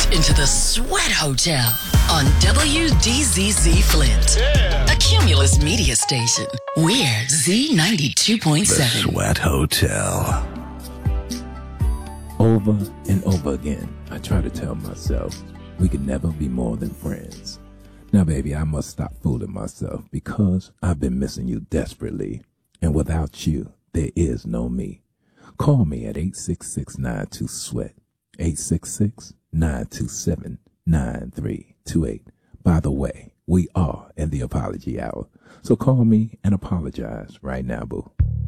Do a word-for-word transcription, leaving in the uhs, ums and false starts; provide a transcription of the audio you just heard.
into the Sweat Hotel on W D Z Z Flint, yeah. A Cumulus media station. We're Z ninety-two point seven. The Sweat Hotel. Over and over again, I try to tell myself we could never be more than friends. Now, baby, I must stop fooling myself because I've been missing you desperately. And without you, there is no me. Call me at eight six six, nine two, SWEAT, eight six six, nine two seven, nine three two eight. By the way, we are in the apology hour. So call me and apologize right now, boo.